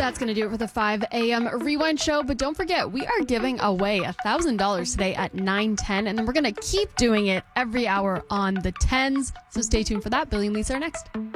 That's going to do it for the 5 a.m. Rewind show. But don't forget, we are giving away $1,000 today at 9:10. And then we're going to keep doing it every hour on the 10s. So stay tuned for that. Billy and Lisa are next.